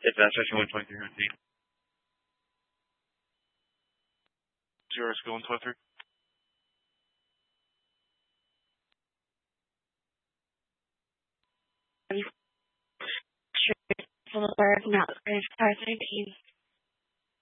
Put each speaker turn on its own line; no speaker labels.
Advanced Section 123 routine.
Zero School 123.
Boulevard, Mount Grove, Star 13.